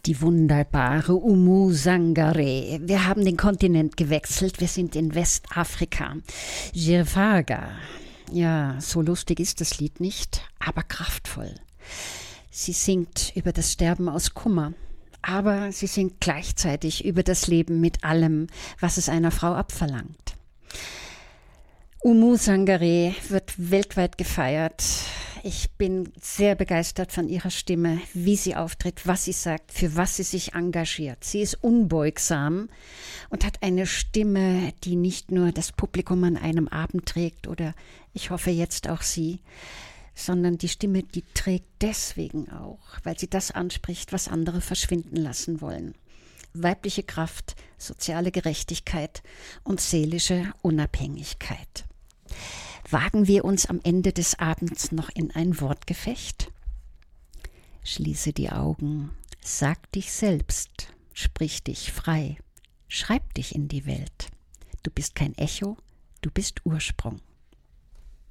Die wunderbare Oumou Sangaré. Wir haben den Kontinent gewechselt. Wir sind in Westafrika. Jirvaga. Ja, so lustig ist das Lied nicht, aber kraftvoll. Sie singt über das Sterben aus Kummer, aber sie singt gleichzeitig über das Leben mit allem, was es einer Frau abverlangt. Oumou Sangaré wird weltweit gefeiert. Ich bin sehr begeistert von ihrer Stimme, wie sie auftritt, was sie sagt, für was sie sich engagiert. Sie ist unbeugsam und hat eine Stimme, die nicht nur das Publikum an einem Abend trägt oder ich hoffe jetzt auch Sie, sondern die Stimme, die trägt deswegen auch, weil sie das anspricht, was andere verschwinden lassen wollen. Weibliche Kraft, soziale Gerechtigkeit und seelische Unabhängigkeit. Wagen wir uns am Ende des Abends noch in ein Wortgefecht? Schließe die Augen, sag dich selbst, sprich dich frei, schreib dich in die Welt. Du bist kein Echo, du bist Ursprung.